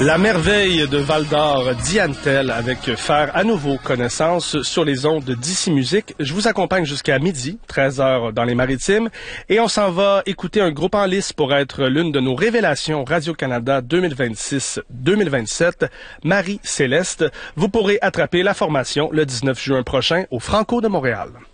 La merveille de Val-d'Or, Diane Tell, avec faire à nouveau connaissance sur les ondes d'Ici Musique. Je vous accompagne jusqu'à midi, 13h dans les Maritimes, et on s'en va écouter un groupe en lice pour être l'une de nos révélations Radio-Canada 2026-2027, Marie Céleste. Vous pourrez attraper la formation le 19 juin prochain au Franco de Montréal.